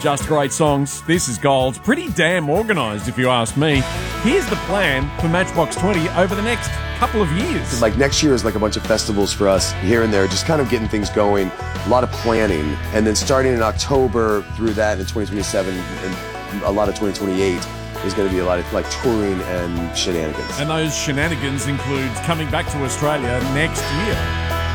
just great songs. This is gold. Pretty damn organised, if you ask me. Here's the plan for Matchbox 20 over the next couple of years. Like next year is like a bunch of festivals for us here and there, just kind of getting things going, a lot of planning, and then starting in October through that in 2027 and a lot of 2028 is going to be a lot of like touring and shenanigans. And those shenanigans include coming back to Australia next year.